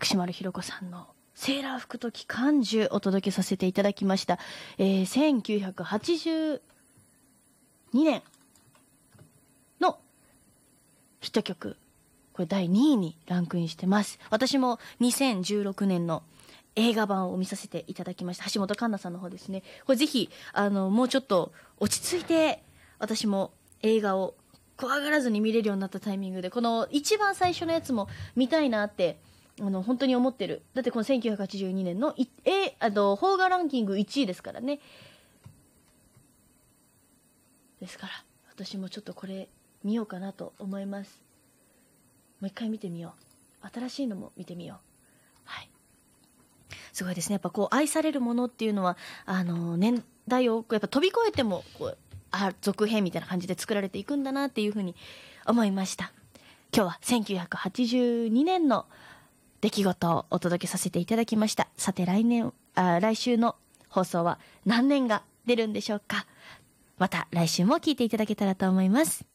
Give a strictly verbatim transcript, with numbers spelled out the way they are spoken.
薬師丸ひろ子さんのセーラー服と機関銃お届けさせていただきました。えー、せんきゅうひゃくはちじゅうにねんのヒット曲、これだいにいにランクインしてます。私もにせんじゅうろくねんの映画版を見させていただきました。橋本環奈さんの方ですね。これぜひあのもうちょっと落ち着いて、私も映画を怖がらずに見れるようになったタイミングで、この一番最初のやつも見たいなってあの本当に思ってる。だってこのせんきゅうひゃくはちじゅうにねんのいえあの邦画ランキングいちいですからね。ですから私もちょっとこれ見ようかなと思います。もう一回見てみよう。新しいのも見てみよう。はい、すごいですね。やっぱこう愛されるものっていうのはあの年代をやっぱ飛び越えてもこうあ続編みたいな感じで作られていくんだなっていうふうに思いました。今日はせんきゅうひゃくはちじゅうにねんの出来事をお届けさせていただきました。さて来年あ来週の放送は何年が出るんでしょうか。また来週も聞いていただけたらと思います。